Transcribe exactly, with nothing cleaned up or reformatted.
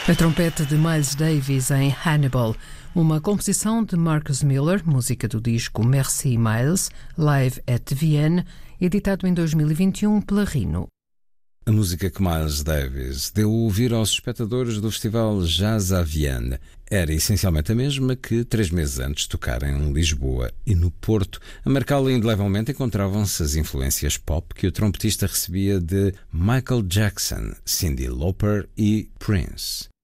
A trompete de Miles Davis em Hannibal, uma composição de Marcus Miller, música do disco Merci Miles, Live at Vienne, editado em dois mil e vinte e um pela Rhino. A música que Miles Davis deu a ouvir aos espectadores do festival Jazz à Vienne era essencialmente a mesma que três meses antes tocar em Lisboa e no Porto. A marcá-la indelevelmente encontravam-se as influências pop que o trompetista recebia de Michael Jackson, Cyndi Lauper e Prince.